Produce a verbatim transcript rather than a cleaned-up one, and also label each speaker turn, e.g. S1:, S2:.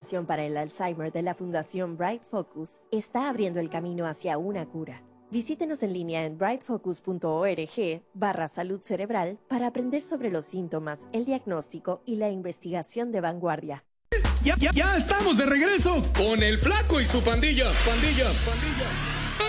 S1: investigación para el Alzheimer de la Fundación Bright Focus está abriendo el camino hacia una cura. Visítenos en línea en brightfocus.org barra salud cerebral para aprender sobre los síntomas, el diagnóstico y la investigación de vanguardia.
S2: Ya, ya, ya estamos de regreso con el Flaco y su pandilla. Pandilla, pandilla.